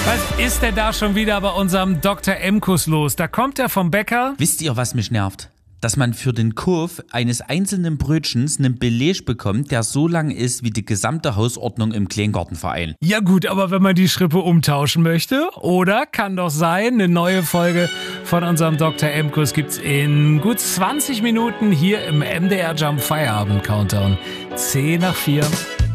Was ist denn da schon wieder bei unserem Dr. Emkus los? Da kommt er vom Bäcker. Wisst ihr, was mich nervt? Dass man für den Kauf eines einzelnen Brötchens einen Beleg bekommt, der so lang ist wie die gesamte Hausordnung im Kleingartenverein. Ja gut, aber wenn man die Schrippe umtauschen möchte, oder? Kann doch sein, eine neue Folge von unserem Dr. Emkus gibt's in gut 20 Minuten hier im MDR Jump Feierabend Countdown. 10 nach 4.